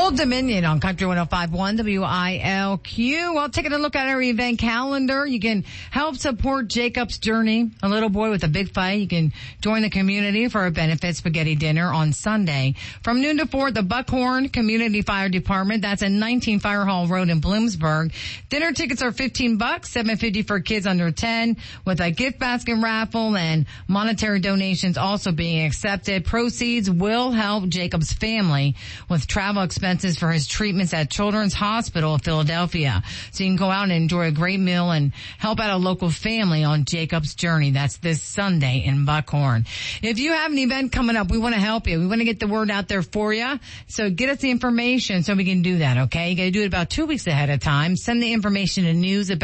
Old Dominion on Country 105.1 WILQ. Well, taking a look at our event calendar, you can help support Jacob's Journey, a little boy with a big fight. You can join the community for a benefit spaghetti dinner on Sunday. From noon to 4 at the Buckhorn Community Fire Department. That's at 19 Fire Hall Road in Bloomsburg. Dinner tickets are $15, $7.50 for kids under 10, with a gift basket raffle and monetary donations also being accepted. Proceeds will help Jacob's family with travel expenses for his treatments at Children's Hospital of Philadelphia. So you can go out and enjoy a great meal and help out a local family on Jacob's Journey. That's this Sunday in Buckhorn. If you have an event coming up, we want to help you. We want to get the word out there for you. So get us the information so we can do that, okay? You got to do it about 2 weeks ahead of time. Send the information to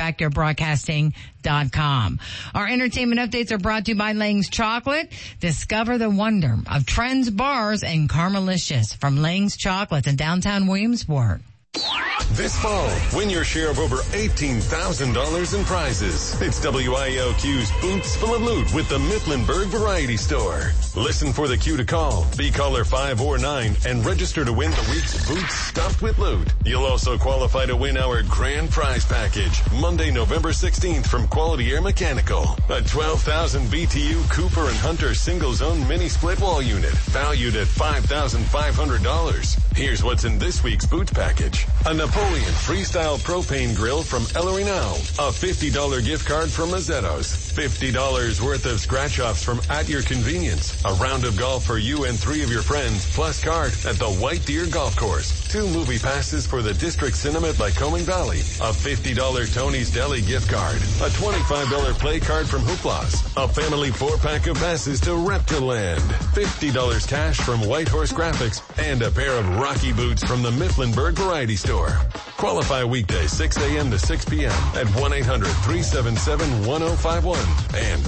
news@backyardbroadcasting.com. Our entertainment updates are brought to you by Lang's Chocolate. Discover the wonder of Trends Bars and Carmelicious from Lang's Chocolates in downtown Williamsport. This fall, win your share of over $18,000 in prizes. It's WILQ's Boots Full of Loot with the Mifflinburg Variety Store. Listen for the cue to call. Be caller 5 or 9 and register to win the week's Boots Stuffed with Loot. You'll also qualify to win our grand prize package Monday, November 16th from Quality Air Mechanical. A 12,000 BTU Cooper and Hunter single zone mini split wall unit valued at $5,500. Here's what's in this week's Boots package. A Napoleon Freestyle Propane Grill from Ellery Now. A $50 gift card from Mazzetto's. $50 worth of scratch-offs from At Your Convenience. A round of golf for you and 3 of your friends, plus card at the White Deer Golf Course. 2 movie passes for the District Cinema at Lycoming Valley. A $50 Tony's Deli gift card. A $25 play card from Hooplas. A family 4-pack of passes to Reptiland. $50 cash from White Horse Graphics. And a pair of Rocky boots from the Mifflinburg Variety Store. Qualify weekdays 6 a.m. to 6 p.m. at 1-800-377-1051 and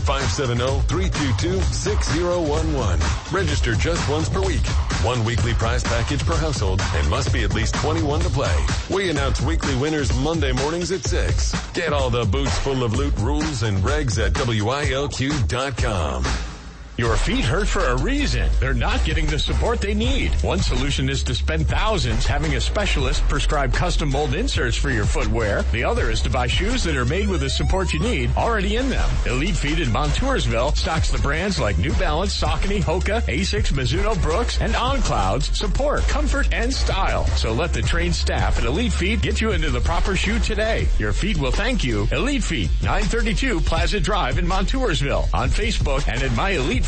570-322-6011. Register just once per week. 1 weekly prize package per household and must be at least 21 to play. We announce weekly winners Monday mornings at 6. Get all the Boots Full of Loot rules and regs at WILQ.com. Your feet hurt for a reason. They're not getting the support they need. One solution is to spend thousands having a specialist prescribe custom mold inserts for your footwear. The other is to buy shoes that are made with the support you need already in them. Elite Feet in Montoursville stocks the brands like New Balance, Saucony, Hoka, Asics, Mizuno, Brooks, and On Clouds support comfort and style. So let the trained staff at Elite Feet get you into the proper shoe today. Your feet will thank you. Elite Feet, 932 Plaza Drive in Montoursville. On Facebook and at myelitefeet.com.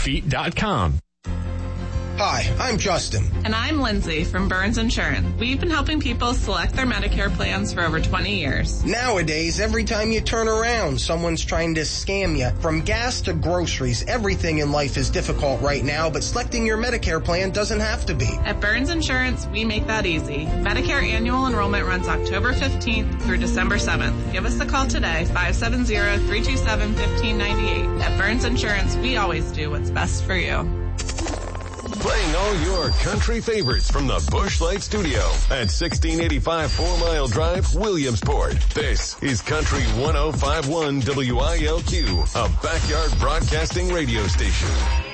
Hi, I'm Justin. And I'm Lindsay from Burns Insurance. We've been helping people select their Medicare plans for over 20 years. Nowadays, every time you turn around, someone's trying to scam you. From gas to groceries, everything in life is difficult right now, but selecting your Medicare plan doesn't have to be. At Burns Insurance, we make that easy. Medicare annual enrollment runs October 15th through December 7th. Give us a call today, 570-327-1598. At Burns Insurance, we always do what's best for you. Playing all your country favorites from the Busch Light Studio at 1685 4 Mile Drive, Williamsport. This is Country 105.1 WILQ, a backyard broadcasting radio station.